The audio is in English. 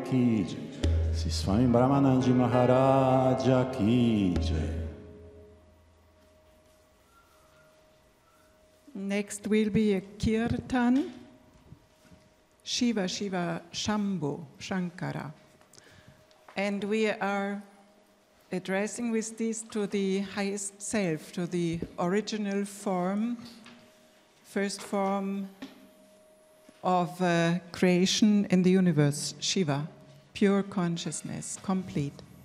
ki jai. Sri Swami Brahmananji Maharaja ki jai. Next will be a kirtan, Shiva Shiva Shambho Shankara. And we are addressing with this to the highest self, to the original form, first form of creation in the universe, Shiva, pure consciousness, complete.